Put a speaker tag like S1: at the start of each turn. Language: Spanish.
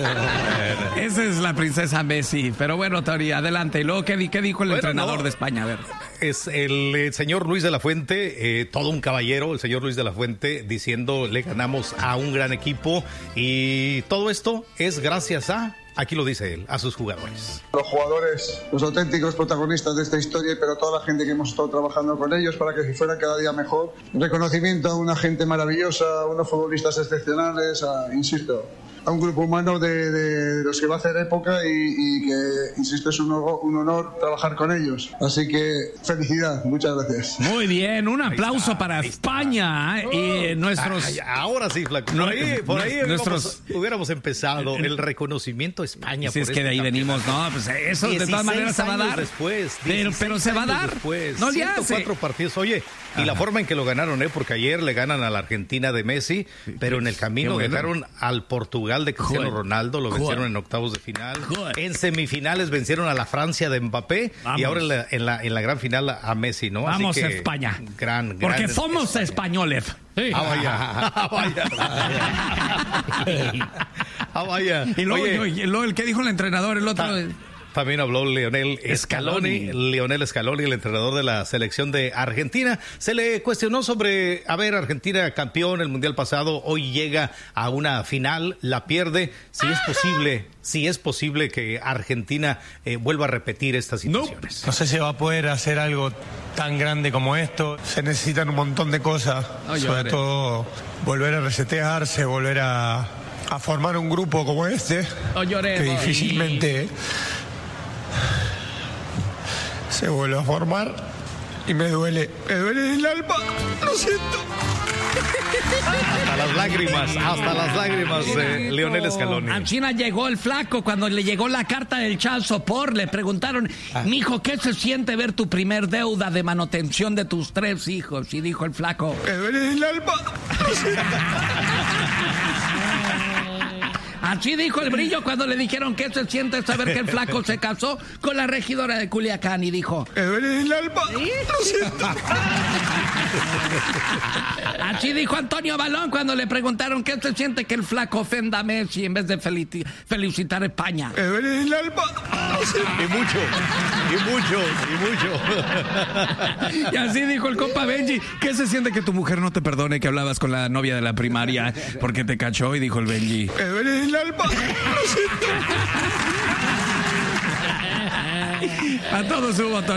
S1: Esa es la princesa Messi. Pero bueno, Tori, adelante. ¿Y luego qué dijo el entrenador de España? A ver.
S2: Es el señor Luis de la Fuente, todo un caballero, el señor Luis de la Fuente, diciendo le ganamos a un gran equipo y todo esto es gracias a, aquí lo dice él, a sus jugadores.
S3: Los jugadores, los auténticos protagonistas de esta historia, pero toda la gente que hemos estado trabajando con ellos para que fuera cada día mejor. Reconocimiento a una gente maravillosa, a unos futbolistas excepcionales, insisto, a un grupo humano de los que va a hacer época y que, insisto, es un honor trabajar con ellos. Así que felicidad, muchas gracias.
S1: Muy bien, un aplauso para España. Y nuestros...
S2: ahora sí, Flaco. Por ahí hubiéramos empezado el reconocimiento a España.
S1: Si es que de ahí venimos, ¿no? Pues eso de todas maneras se va a dar.
S2: Después,
S1: pero se va a dar.
S2: Después,
S1: no le hace.
S2: 104 partidos. Oye, y la forma en que lo ganaron, porque ayer le ganan a la Argentina de Messi, pero en el camino dejaron al Portugal de Cristiano Ronaldo, lo vencieron en octavos de final. En semifinales vencieron a la Francia de Mbappé. Vamos. Y ahora en la gran final a Messi, ¿no?
S1: Vamos
S2: Así
S1: a
S2: que,
S1: España.
S2: Porque
S1: somos españoles.
S2: Sí. Vaya.
S1: Y luego el que dijo el entrenador, el otro...
S2: También habló Lionel Scaloni, el entrenador de la selección de Argentina. Se le cuestionó sobre, Argentina campeón el mundial pasado, hoy llega a una final, la pierde. Si es posible que Argentina vuelva a repetir estas situaciones.
S4: No sé si va a poder hacer algo tan grande como esto. Se necesitan un montón de cosas, sobre todo volver a resetearse, volver a formar un grupo como este, que difícilmente se vuelve a formar y me duele el alma, lo siento.
S2: Hasta las lágrimas de Lionel Scaloni.
S1: A China llegó el flaco cuando le llegó la carta del child support. Le preguntaron, mijo, ¿qué se siente ver tu primer deuda de manutención de tus 3 hijos? Y dijo el flaco,
S4: me duele el alma, lo siento.
S1: Así dijo el Brillo cuando le dijeron qué se siente saber que el flaco se casó con la regidora de Culiacán y dijo,
S4: me duele el alma, lo siento.
S1: Así dijo Antonio Balón cuando le preguntaron qué se siente que el flaco ofenda a Messi en vez de felicitar a España.
S4: Me duele el alma, lo siento.
S2: Y mucho.
S1: Y así dijo el compa Benji, ¿qué se siente que tu mujer no te perdone que hablabas con la novia de la primaria porque te cachó? Y dijo el Benji,
S4: me duele el alma, lo siento.
S1: A todos hubo